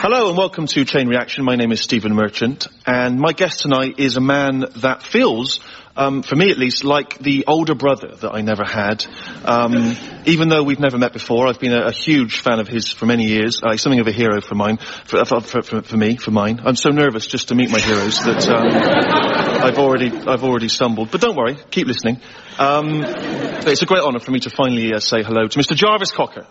Hello and welcome to Chain Reaction. My name is Stephen Merchant, and my guest tonight is a man that feels, for me at least, like the older brother that I never had. Even though we've never met before, I've been a huge fan of his for many years. He's something of a hero for mine, for mine. I'm so nervous just to meet my heroes that I've already stumbled. But don't worry, keep listening. It's a great honour for me to finally say hello to Mr. Jarvis Cocker.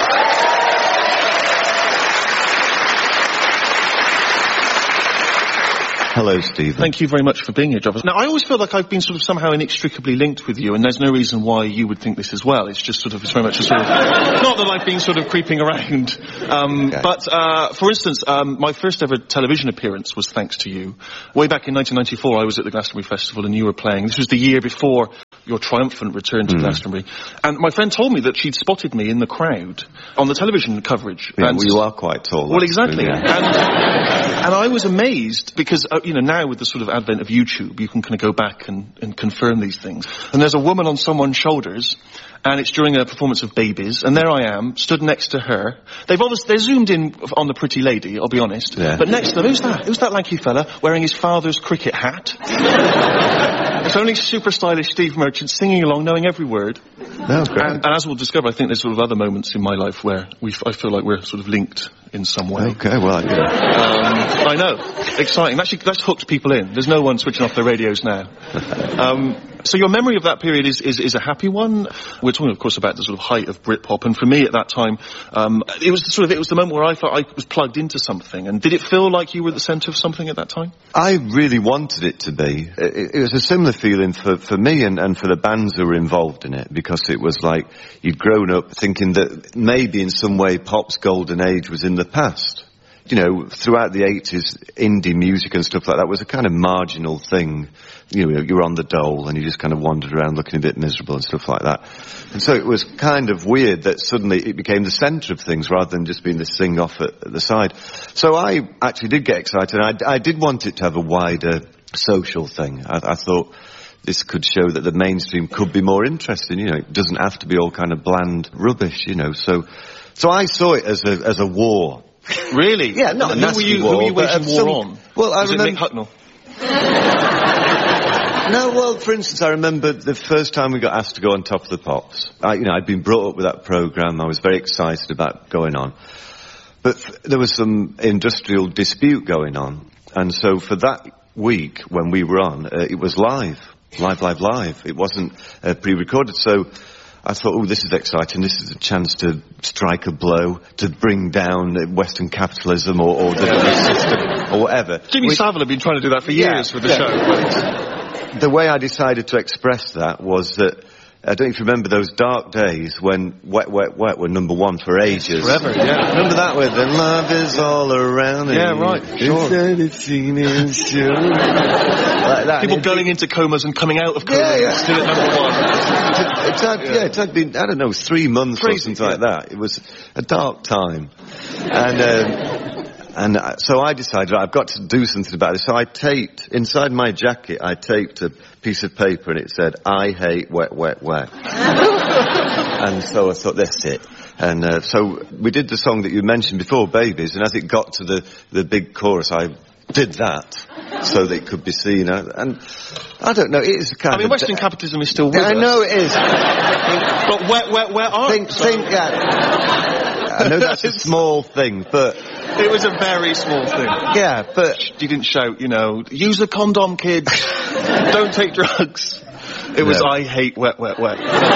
Hello, Stephen. Thank you very much for being here, Jarvis. Now, I always feel like I've been sort of somehow inextricably linked with you, and there's no reason why you would think this as well. It's just sort of, it's very much a sort of, not that I've been sort of creeping around. But, for instance, my first ever television appearance was thanks to you. Way back in 1994, I was at the Glastonbury Festival and you were playing. This was the year before your triumphant return to Glastonbury. And my friend told me that she'd spotted me in the crowd on the television coverage. Yeah, and well, you are quite tall. Well, exactly. And I was amazed because, now with the sort of advent of YouTube, you can kind of go back and confirm these things. And there's a woman on someone's shoulders, and it's during a performance of Babies, and there I am, stood next to her. They're zoomed in on the pretty lady, I'll be honest. Yeah. But next to them, who's that? Who's that lanky fella wearing his father's cricket hat? It's only super stylish Steve Merchant singing along, knowing every word. No, great. And as we'll discover, I think there's sort of other moments in my life where I feel like we're sort of linked in some way. Okay, well, yeah. I know. Exciting. That's hooked people in. There's no one switching off their radios now. So your memory of that period is a happy one. We're talking, of course, about the sort of height of Britpop, and for me at that time, it was the moment where I felt I was plugged into something. And did it feel like you were the centre of something at that time? I really wanted it to be. It was a similar feeling for me and for the bands who were involved in it, because it was like you'd grown up thinking that maybe in some way pop's golden age was in the past. You know, throughout the 80s, indie music and stuff like that was a kind of marginal thing. You know, you were on the dole and you just kind of wandered around looking a bit miserable and stuff like that. And so it was kind of weird that suddenly it became the centre of things rather than just being this thing off at the side. So I actually did get excited. I did want it to have a wider social thing. I thought this could show that the mainstream could be more interesting. You know, it doesn't have to be all kind of bland rubbish, you know. So I saw it as a war. Really? Yeah, not a nasty war. Who were you waging war on? Well, I remember... Nick Hucknall? No, well, for instance, I remember the first time we got asked to go on Top of the Pops. I'd been brought up with that programme. I was very excited about going on. But there was some industrial dispute going on. And so for that week when we were on, it was live. Live. It wasn't pre-recorded. So I thought, this is exciting. This is a chance to strike a blow, to bring down Western capitalism or the system or whatever. Jimmy Savile had been trying to do that for years with the show. The way I decided to express that was that, I don't know if you remember those dark days when Wet, Wet, Wet were number one for ages. Forever, yeah. Remember that with the love is all around. Yeah, right, sure. Like that. People going into comas and coming out of comas. Yeah. Still at number one. It had been, I don't know, 3 months or something like that. It was a dark time. And so I decided I've got to do something about it. So I taped, inside my jacket, I taped a piece of paper and it said, I hate wet, wet, wet. And so I thought, that's it. And so we did the song that you mentioned before, Babies, and as it got to the big chorus, I did that so that it could be seen. And I don't know, it is a kind of... I mean, Western capitalism is still with us. I know it is. But wet, wet, wet aren't. I know that's a small thing, but... It was a very small thing. Yeah, but... You didn't shout, use a condom, kids. Don't take drugs. It was, I hate wet, wet, wet.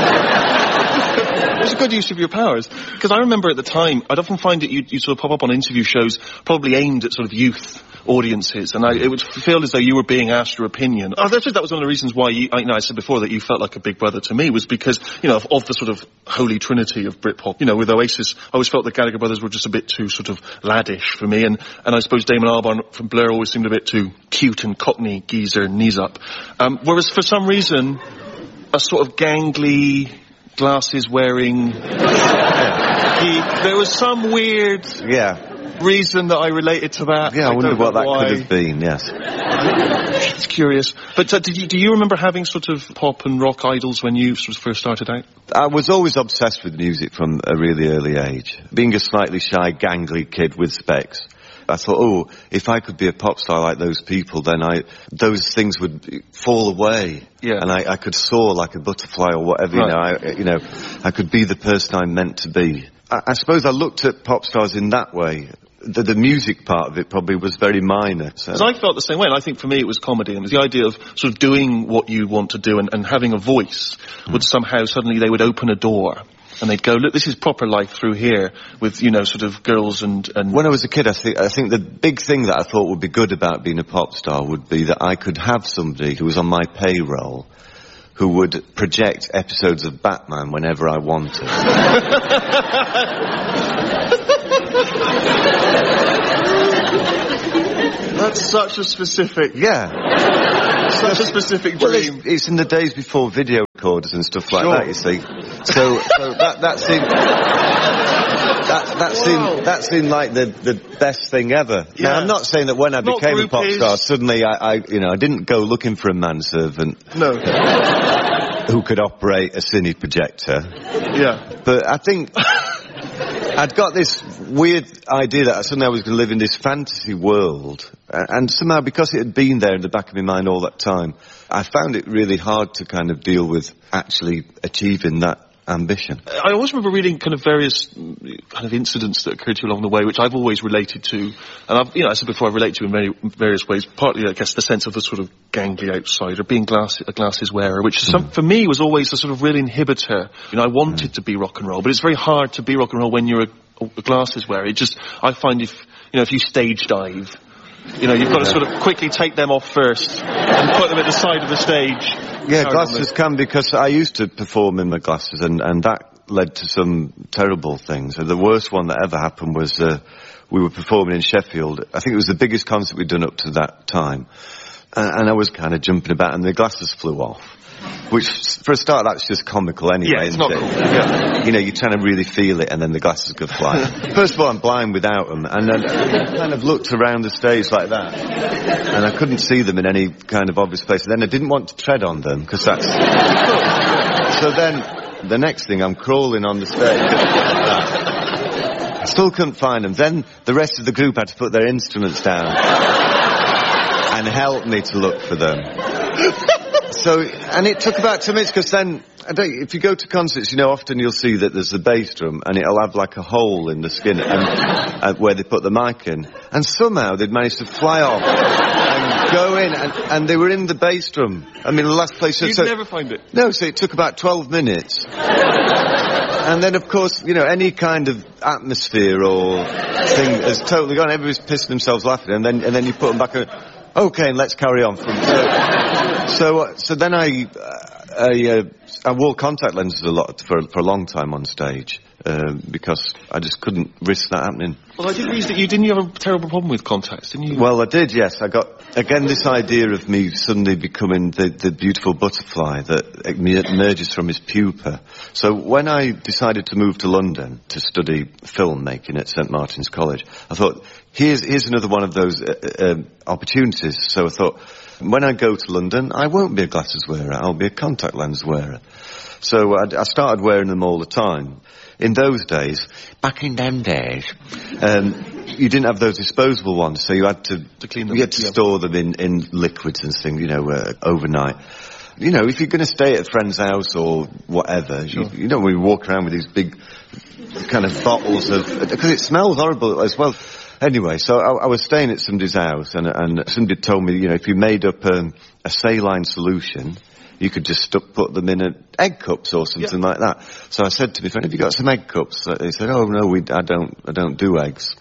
It was a good use of your powers. Because I remember at the time, I'd often find that you sort of pop up on interview shows probably aimed at sort of youth audiences, and it would feel as though you were being asked your opinion. That was one of the reasons why I said before that you felt like a big brother to me, was because, of the sort of holy trinity of Britpop. With Oasis, I always felt the Gallagher brothers were just a bit too sort of laddish for me, and I suppose Damon Albarn from Blur always seemed a bit too cute and cockney geezer, knees up. Whereas for some reason, a sort of gangly, glasses wearing, there was some weird... Yeah. Reason that I related to that. Yeah, I wonder what that could have been, yes. It's curious. But do you remember having sort of pop and rock idols when you sort of first started out? I was always obsessed with music from a really early age. Being a slightly shy, gangly kid with specs, I thought, oh, if I could be a pop star like those people, then those things would fall away. Yeah. And I could soar like a butterfly or whatever, Right. I could be the person I'm meant to be. I suppose I looked at pop stars in that way. The music part of it probably was very minor. Because I felt the same way, and I think for me it was comedy, and it was the idea of sort of doing what you want to do and having a voice would somehow suddenly they would open a door. And they'd go, look, this is proper life through here with, sort of girls and... When I was a kid, I think the big thing that I thought would be good about being a pop star would be that I could have somebody who was on my payroll who would project episodes of Batman whenever I wanted. That's such a specific... Yeah. Such a specific dream. Well, it's in the days before video recorders and stuff like that, you see. So that seemed like the best thing ever. Yeah. Now, I'm not saying that when I became a pop star, suddenly I didn't go looking for a manservant. No. Who could operate a cine projector. Yeah. But I think I'd got this weird idea that suddenly I was going to live in this fantasy world. And somehow, because it had been there in the back of my mind all that time, I found it really hard to kind of deal with actually achieving that ambition. I always remember reading kind of various kind of incidents that occurred to you along the way, which I've always related to, and I've, I said before, I relate to in various ways. Partly, I guess, the sense of the sort of gangly outsider, being a glasses wearer, which is for me was always a sort of real inhibitor. I wanted to be rock and roll, but it's very hard to be rock and roll when you're a glasses wearer. I find if you stage dive, you've got to sort of quickly take them off first and put them at the side of the stage. Yeah, glasses can, because I used to perform in my glasses, and that led to some terrible things. The worst one that ever happened was we were performing in Sheffield. I think it was the biggest concert we'd done up to that time. And I was kind of jumping about, and the glasses flew off. Which, for a start, that's just comical anyway. Yeah, it's not cool. Yeah. You're trying to really feel it, and then the glasses go flying. First of all, I'm blind without them, and then I kind of looked around the stage like that, and I couldn't see them in any kind of obvious place. And then I didn't want to tread on them, because that's... So then, the next thing, I'm crawling on the stage. I still couldn't find them. Then the rest of the group had to put their instruments down and help me to look for them. So, and it took about 2 minutes, because then, if you go to concerts, often you'll see that there's a bass drum, and it'll have like a hole in the skin and where they put the mic in. And somehow they'd managed to fly off and go in, and they were in the bass drum. I mean, the last place... You'd never find it? No, so it took about 12 minutes. And then, of course, any kind of atmosphere or thing has totally gone. Everybody's pissing themselves laughing, and then you put them back on. Okay, and let's carry on from so then I wore contact lenses a lot for a long time on stage, because I just couldn't risk that happening. Well, I did read that you have a terrible problem with contacts, didn't you? Well, I did, yes. I got, again, this idea of me suddenly becoming the beautiful butterfly that emerges from his pupa. So when I decided to move to London to study filmmaking at St Martin's College, I thought, here's another one of those opportunities. So I thought, when I go to London, I won't be a glasses wearer, I'll be a contact lens wearer. So I started wearing them all the time. In those days, back in them days, you didn't have those disposable ones, so you had to clean them. You had to store them in liquids and things, overnight. If you're going to stay at a friend's house or whatever, sure. We walk around with these big kind of bottles because it smells horrible as well. Anyway, so I was staying at somebody's house, and somebody told me, if you made up a saline solution, you could just put them in egg cups or something like that. So I said to my friend, have you got some egg cups? He said, oh no, I don't do eggs.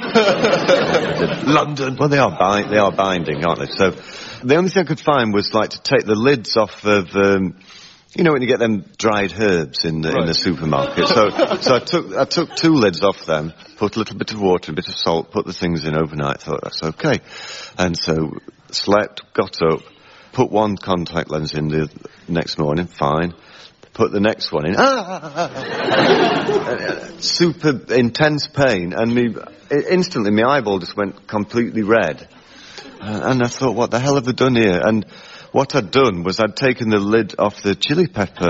London. Well, they are binding, aren't they? So the only thing I could find was to take the lids off of, when you get them dried herbs in the supermarket. So I took 2 lids off them, put a little bit of water, a bit of salt, put the things in overnight, thought that's okay. And so slept, got up, put one contact lens in the next morning, fine. Put the next one in. Super intense pain, and instantly my eyeball just went completely red. And I thought, what the hell have I done here? And what I'd done was I'd taken the lid off the chili pepper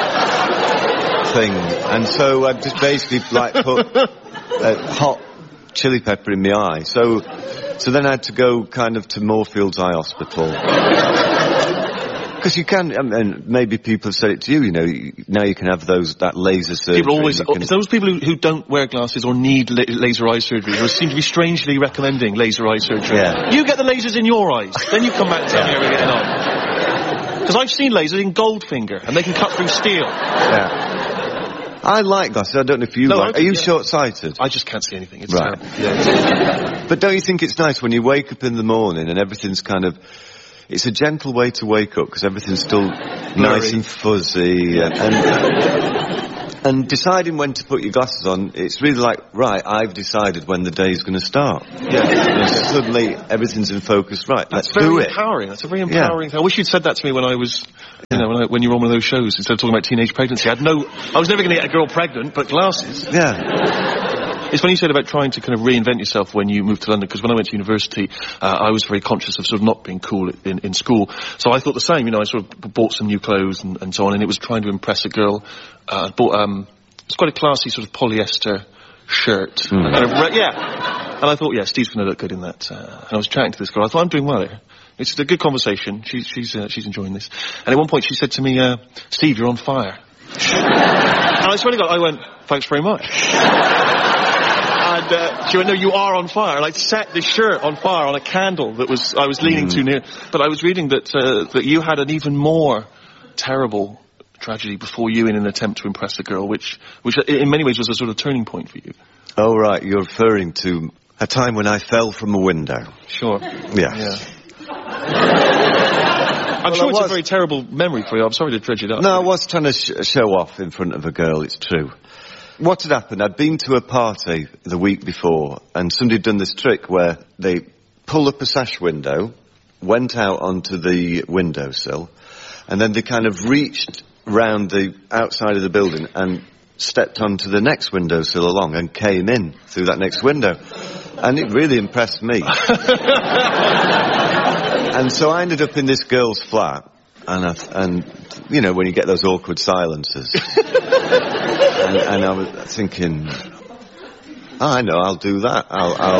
thing, and so I just basically put hot chili pepper in my eye. So then I had to go kind of to Moorfields Eye Hospital. Because you can, and maybe people have said it to you, now you can have that laser surgery. People always, those people who don't wear glasses or need laser eye surgery seem to be strangely recommending laser eye surgery. Yeah. You get the lasers in your eyes, then you come back and tell me how we're getting on. Because I've seen lasers in Goldfinger, and they can cut through steel. Yeah. I like glasses, I don't know if you like. Are you short-sighted? I just can't see anything, it's right. But don't you think it's nice when you wake up in the morning and everything's kind of... It's a gentle way to wake up because everything's still nice and fuzzy and deciding when to put your glasses on, it's really like, right, I've decided when the day's going to start. Yeah. Suddenly everything's in focus, right, let's do it. That's very empowering. That's a very empowering thing. I wish you'd said that to me when I was, when you were on one of those shows, instead of talking about teenage pregnancy. I was never going to get a girl pregnant, but glasses. Yeah. It's funny you said about trying to kind of reinvent yourself when you moved to London, because when I went to university, I was very conscious of sort of not being cool in school. So I thought the same, I sort of bought some new clothes and so on, and it was trying to impress a girl. I bought, it's quite a classy sort of polyester shirt. And and I thought, Steve's going to look good in that. And I was chatting to this girl. I thought, I'm doing well here. It's a good conversation. She's enjoying this. And at one point she said to me, Steve, you're on fire. And I swear to God, I went, thanks very much. And she went, no, you are on fire. And I set this shirt on fire on a candle that I was leaning too near. But I was reading that you had an even more terrible tragedy before you in an attempt to impress a girl, which in many ways was a sort of turning point for you. Oh, right. You're referring to a time when I fell from a window. Sure. Yes. Yeah. I'm sure it's a very terrible memory for you. I'm sorry to dredge it up. No, I was trying to show off in front of a girl, it's true. What had happened, I'd been to a party the week before, and somebody had done this trick where they pulled up a sash window, went out onto the windowsill, and then they kind of reached round the outside of the building and stepped onto the next windowsill along and came in through that next window. And it really impressed me. And so I ended up in this girl's flat, and when you get those awkward silences, and I was thinking, I know, I'll do that.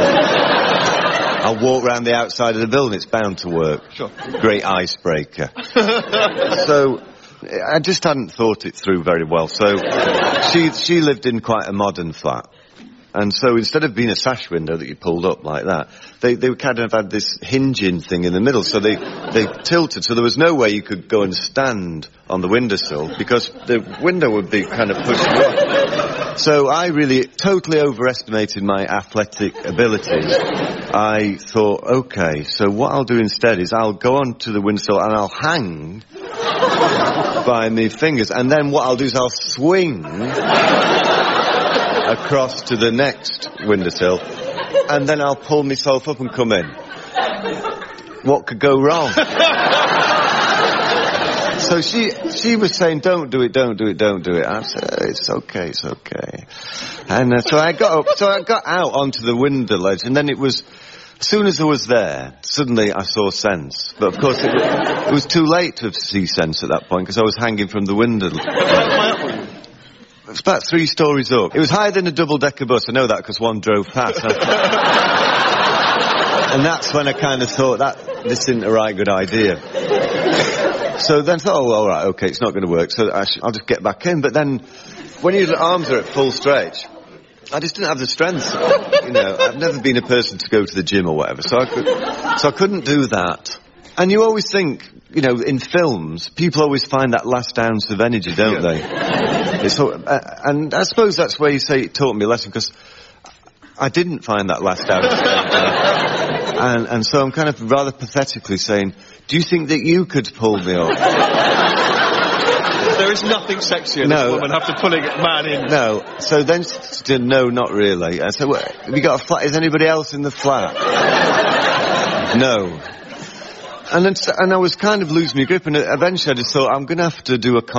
I'll walk around the outside of the building. It's bound to work. Sure. Great icebreaker. So I just hadn't thought it through very well. So she lived in quite a modern flat. And so instead of being a sash window that you pulled up like that, they kind of had this hinging thing in the middle, so they tilted, so there was no way you could go and stand on the windowsill, because the window would be kind of pushed up. So I really totally overestimated my athletic abilities. I thought, okay, so what I'll do instead is I'll go onto the windowsill and I'll hang by my fingers, and then what I'll do is I'll swing across to the next windowsill, and then I'll pull myself up and come in. What could go wrong? So she was saying, don't do it. I said, it's okay. And so I got out onto the window ledge, and then it was, as soon as I was there, suddenly I saw sense. But of course it was too late to see sense at that point, because I was hanging from the window. It was about 3 stories up. It was higher than a double-decker bus. I know that because one drove past. And that's when I kind of thought this isn't a right good idea. So then I thought, all right, okay, it's not going to work. So I'll just get back in. But then, when your arms are at full stretch, I just didn't have the strength. I've never been a person to go to the gym or whatever. So I couldn't do that. And you always think, in films, people always find that last ounce of energy, don't they? And I suppose that's where you say it taught me a lesson, because I didn't find that last ounce of energy. And so I'm kind of rather pathetically saying, do you think that you could pull me up? There is nothing sexier than this woman after pulling a man in. No. So then she said, no, not really. I said, well, have you got a flat? Is anybody else in the flat? No. And I was kind of losing my grip, and eventually I just thought, I'm going to have to do a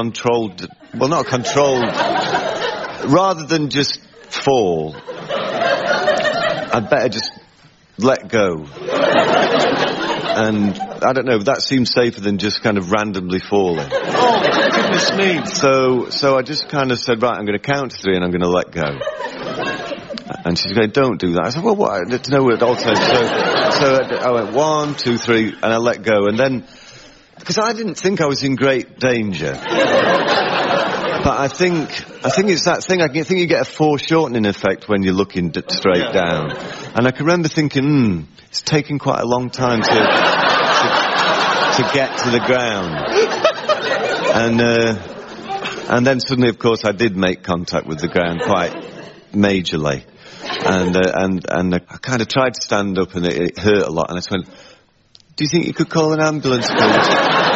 rather than just fall, I'd better just let go. And I don't know, that seems safer than just kind of randomly falling. Oh, goodness me. So I just kind of said, right, I'm going to count to 3 and I'm going to let go. And she's going, don't do that. I said, well, what? I need to know what also. So I went 1, 2, 3, and I let go. And then, because I didn't think I was in great danger. But I think it's that thing. I think you get a foreshortening effect when you're looking straight down. And I can remember thinking, it's taking quite a long time to get to the ground. And then suddenly, of course, I did make contact with the ground quite majorly. And I kind of tried to stand up, and it hurt a lot. And I just went, do you think you could call an ambulance, please?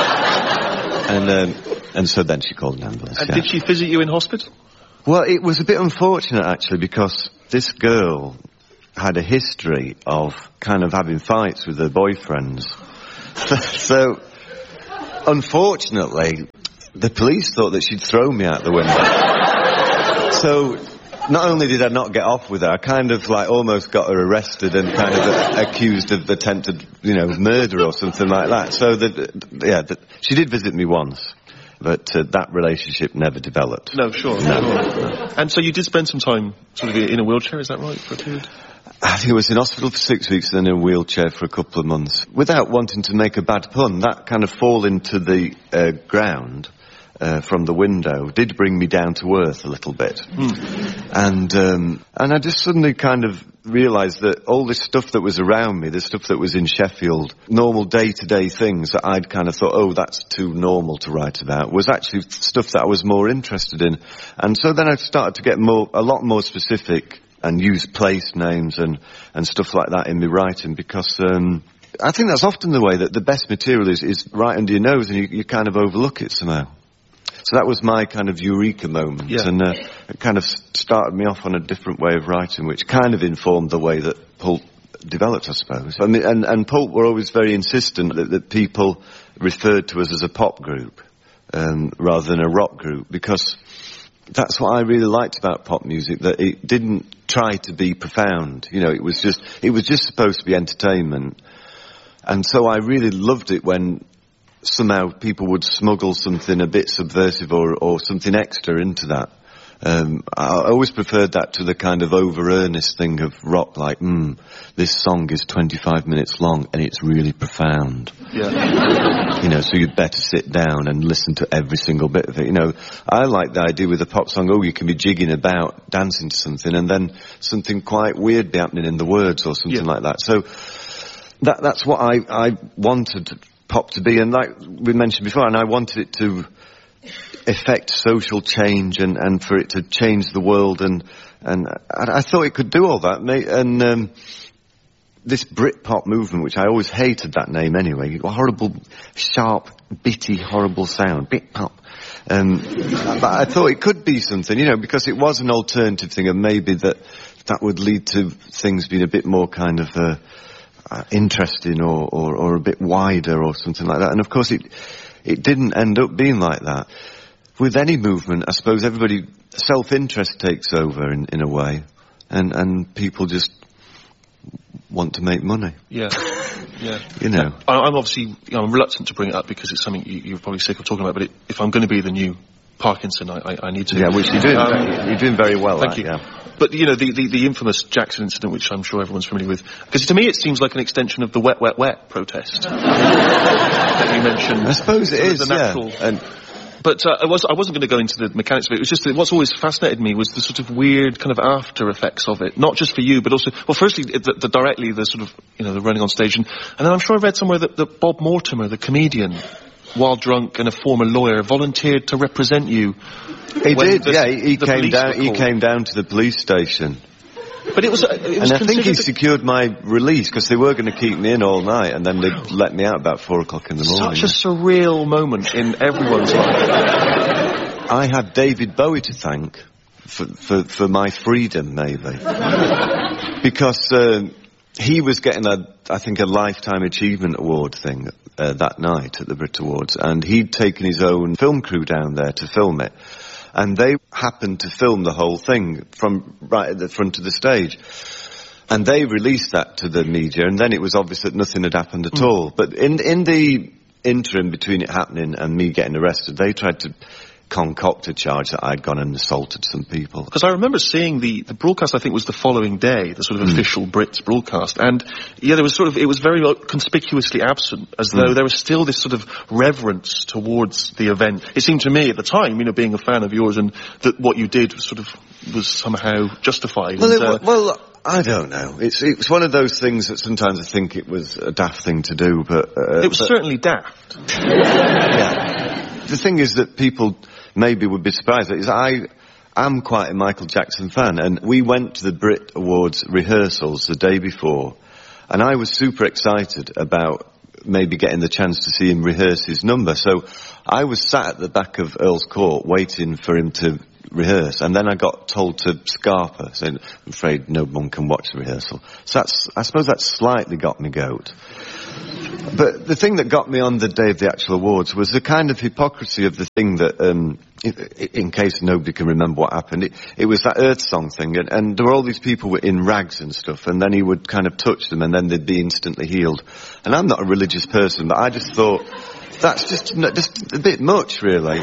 And so then she called an ambulance. And did she visit you in hospital? Well, it was a bit unfortunate, actually, because this girl had a history of kind of having fights with her boyfriends. So, unfortunately, the police thought that she'd thrown me out the window. So, not only did I not get off with her, I kind of like almost got her arrested and kind of accused of attempted, murder or something like that. So she did visit me once, but that relationship never developed. No, sure. No. And so you did spend some time sort of in a wheelchair, is that right, for a period? I think I was in hospital for 6 weeks and then in a wheelchair for a couple of months. Without wanting to make a bad pun, that kind of fall into the ground from the window did bring me down to earth a little bit. And I just suddenly kind of realised that all this stuff that was around me, the stuff that was in Sheffield, normal day-to-day things that I'd kind of thought, oh, that's too normal to write about, was actually stuff that I was more interested in. And so then I started to get a lot more specific and use place names and stuff like that in my writing, because I think that's often the way that the best material is right under your nose, and you kind of overlook it somehow. So that was my kind of eureka moment, and it kind of started me off on a different way of writing, which kind of informed the way that Pulp developed, I suppose. I mean, and Pulp were always very insistent that people referred to us as a pop group rather than a rock group, because that's what I really liked about pop music, that it didn't try to be profound. It was just supposed to be entertainment. And so I really loved it when somehow people would smuggle something a bit subversive or something extra into that. I always preferred that to the kind of over-earnest thing of rock, like, this song is 25 minutes long and it's really profound. Yeah. So you'd better sit down and listen to every single bit of it. I like the idea with a pop song, you can be jigging about, dancing to something, and then something quite weird be happening in the words or something like that. So that's what I wanted pop to be, and like we mentioned before, and I wanted it to affect social change and for it to change the world, and I thought it could do all that, and this Britpop movement, which I always hated that name anyway, horrible, sharp, bitty, horrible sound, Britpop. But I thought it could be something, because it was an alternative thing, and maybe that would lead to things being a bit more kind of interesting or a bit wider or something like that. And of course it didn't end up being like that. With any movement, I suppose self-interest takes over in a way, and people just want to make money. Yeah. I'm obviously, I'm reluctant to bring it up because it's something you're probably sick of talking about, but if I'm going to be the new Parkinson, I need to. Yeah, which you're doing. You're doing very well. Thank you. Yeah. But, the infamous Jackson incident, which I'm sure everyone's familiar with, because to me it seems like an extension of the wet, wet, wet protest that you mentioned. I suppose it is, But I wasn't going to go into the mechanics of it. It was just that what's always fascinated me was the sort of weird kind of after effects of it. Not just for you, but also, well, firstly, directly the sort of, the running on stage. And then I'm sure I read somewhere that Bob Mortimer, the comedian, while drunk and a former lawyer, volunteered to represent you. He did, he came down to the police station. But it was and I think he secured my release, because they were going to keep me in all night, and then they let me out about 4 o'clock in the morning. Such a surreal moment in everyone's life. I had David Bowie to thank for my freedom, maybe. Because he was getting I think a Lifetime Achievement Award thing that night at the Brit Awards, and he'd taken his own film crew down there to film it. And they happened to film the whole thing from right at the front of the stage. And they released that to the media, and then it was obvious that nothing had happened at all. But in the interim between it happening and me getting arrested, they tried to concoct a charge that I'd gone and assaulted some people. Because I remember seeing the broadcast, I think was the following day, the sort of official Brits broadcast, and yeah, there was it was very conspicuously absent, as though there was still this sort of reverence towards the event. It seemed to me at the time, being a fan of yours, and that what you did was somehow justified. Well, I don't know. It's one of those things that sometimes I think it was a daft thing to do, but... it was certainly daft. Yeah. The thing is that people maybe would be surprised. I'm quite a Michael Jackson fan, and we went to the Brit Awards rehearsals the day before, and I was super excited about maybe getting the chance to see him rehearse his number. So I was sat at the back of Earl's Court waiting for him to rehearse, and then I got told to scarper, saying, I'm afraid no one can watch the rehearsal. So I suppose that slightly got me goat. But the thing that got me on the day of the actual awards was the kind of hypocrisy of the thing that, in case nobody can remember what happened, it was that Earth Song thing, and there were all these people in rags and stuff, and then he would kind of touch them, and then they'd be instantly healed. And I'm not a religious person, but I just thought, that's just a bit much, really,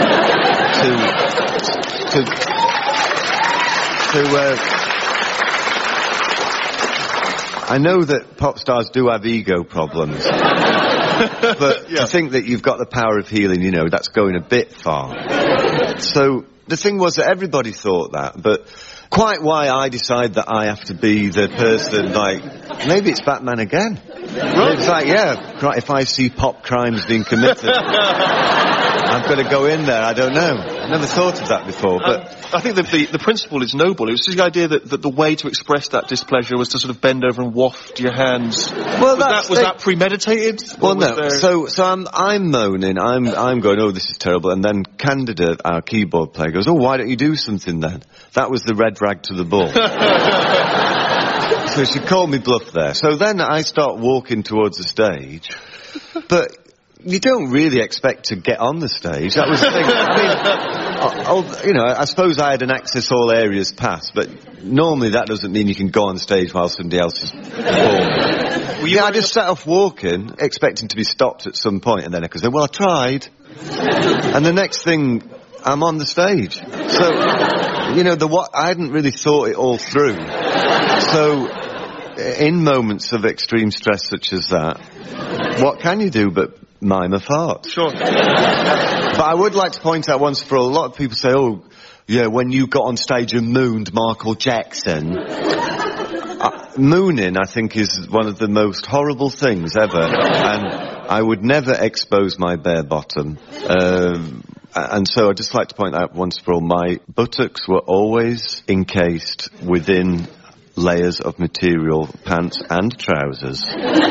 I know that pop stars do have ego problems, but to think that you've got the power of healing, that's going a bit far. So the thing was that everybody thought that, but quite why I decide that I have to be the person, maybe it's Batman again. Right. It's like, if I see pop crimes being committed, I've got to go in there. I don't know. I never thought of that before, but... I think that the principle is noble. It was just the idea that the way to express that displeasure was to sort of bend over and waft your hands. Well, was that premeditated? Well, no. So I'm moaning. I'm going, oh, this is terrible. And then Candida, our keyboard player, goes, oh, why don't you do something then? That was the red rag to the bull. So she called me bluff there. So then I start walking towards the stage, but you don't really expect to get on the stage. That was the thing. I suppose I had an access all areas pass, but normally that doesn't mean you can go on stage while somebody else is performing. I just set off walking, expecting to be stopped at some point, and then I could say, well, I tried. And the next thing, I'm on the stage. So, I hadn't really thought it all through. So, in moments of extreme stress such as that, what can you do but mime a fart? Sure. But I would like to point out once for all, a lot of people say, oh, yeah, when you got on stage and mooned Michael Jackson. Mooning, I think, is one of the most horrible things ever, and I would never expose my bare bottom. And so I'd just like to point out once for all, my buttocks were always encased within layers of material, pants and trousers.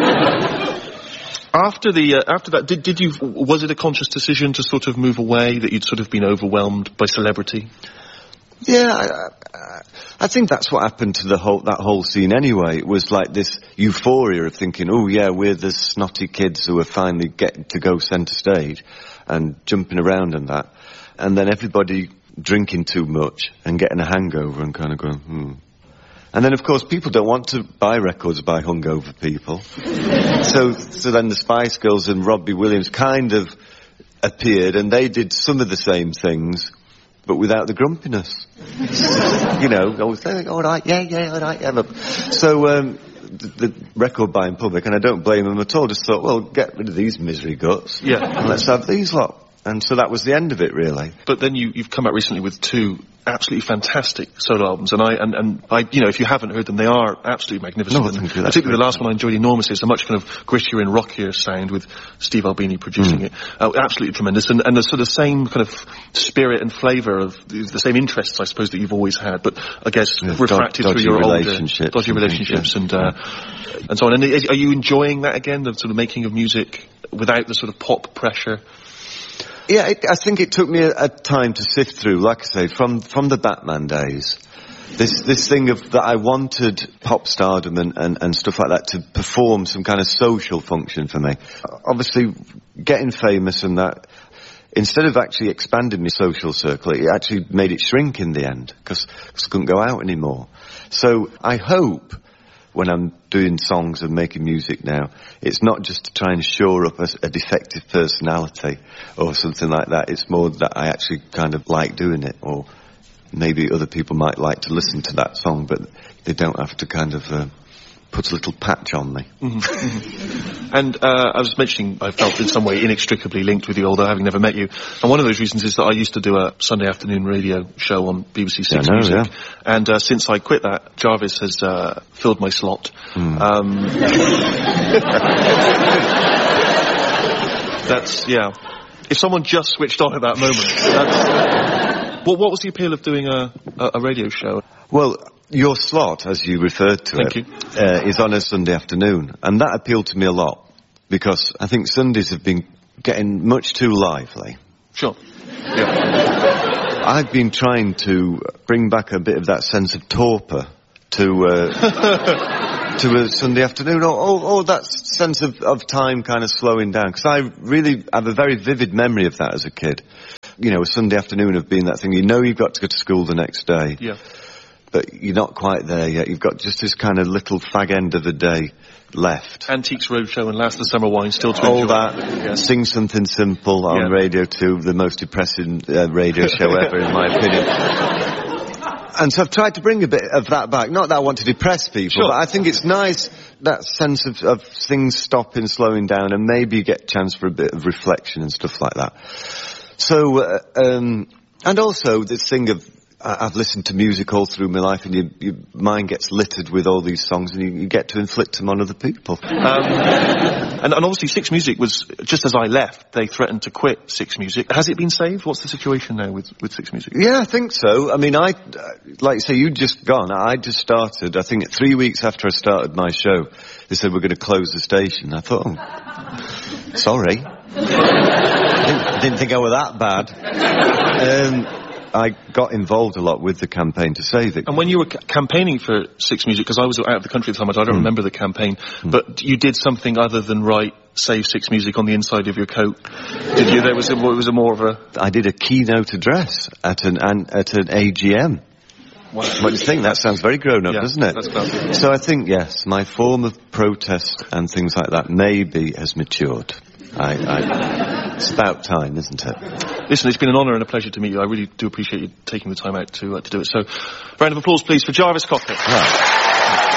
After that, was it a conscious decision to sort of move away, that you'd sort of been overwhelmed by celebrity? Yeah, I think that's what happened to that whole scene anyway. It was like this euphoria of thinking, oh yeah, we're the snotty kids who are finally getting to go centre stage and jumping around and that. And then everybody drinking too much and getting a hangover and kind of going, And then, of course, people don't want to buy records by hungover people. So then the Spice Girls and Robbie Williams kind of appeared, and they did some of the same things, but without the grumpiness. Always saying, all right, all right, yeah. So, the record buying public, and I don't blame them at all, just thought, well, get rid of these misery guts. Yeah. And let's have these lot. And so that was the end of it, really. But then you've come out recently with two absolutely fantastic solo albums, and I, if you haven't heard them, they are absolutely magnificent. No, thank you. Particularly the last one I enjoyed enormously. It's a much kind of grittier and rockier sound with Steve Albini producing it. Absolutely tremendous, and the sort of same kind of spirit and flavour of the same interests, I suppose, that you've always had, but I guess refracted through your older dodgy relationships and so on. And are you enjoying that again, the sort of making of music without the sort of pop pressure? Yeah, I think it took me a time to sift through, like I say, from the Batman days. This thing of that I wanted pop stardom and stuff like that to perform some kind of social function for me. Obviously, getting famous and that, instead of actually expanding my social circle, it actually made it shrink in the end, because I couldn't go out anymore. So I hope when I'm doing songs and making music now, it's not just to try and shore up a defective personality or something like that. It's more that I actually kind of like doing it, or maybe other people might like to listen to that song, but they don't have to kind of put a little patch on me. And I was mentioning I felt in some way inextricably linked with you, although having never met you. And one of those reasons is that I used to do a Sunday afternoon radio show on BBC Six Music. Yeah. And since I quit that, Jarvis has filled my slot. That's, yeah. If someone just switched on at that moment, that's... What was the appeal of doing a radio show? Well, your slot, as you referred to is on a Sunday afternoon, and that appealed to me a lot, because I think Sundays have been getting much too lively. Sure. Yeah. I've been trying to bring back a bit of that sense of torpor to a Sunday afternoon, or that sense of time kind of slowing down, because I really have a very vivid memory of that as a kid. You know, a Sunday afternoon of being that thing, you know you've got to go to school the next day. Yeah. But you're not quite there yet. You've got just this kind of little fag end of a day left. Antiques Roadshow and Last of the Summer Wine still to all enjoy. That. Yeah. Sing Something Simple on Radio 2, the most depressing radio show ever, in my opinion. And so I've tried to bring a bit of that back. Not that I want to depress people, but I think it's nice, that sense of things stopping, slowing down, and maybe you get a chance for a bit of reflection and stuff like that. So, and also this thing of, I've listened to music all through my life, and your mind gets littered with all these songs, and you get to inflict them on other people. And obviously Six Music was, just as I left, they threatened to quit Six Music. Has it been saved? What's the situation now with Six Music? Yeah, I think so. I mean, like you say, you'd just gone. I just started, I think 3 weeks after I started my show, they said we're going to close the station. I thought, sorry. I didn't think I were that bad. I got involved a lot with the campaign to save it. And when you were campaigning for Six Music, because I was out of the country at the time, I don't remember the campaign, but you did something other than write Save Six Music on the inside of your coat. Did you? It was a more of a... I did a keynote address at an AGM. Wow. What do you think? That sounds very grown up, doesn't it? That's classic. So I think, yes, my form of protest and things like that maybe has matured. It's about time, isn't it? Listen, it's been an honour and a pleasure to meet you. I really do appreciate you taking the time out to do it. So, round of applause, please, for Jarvis Cocker. Right.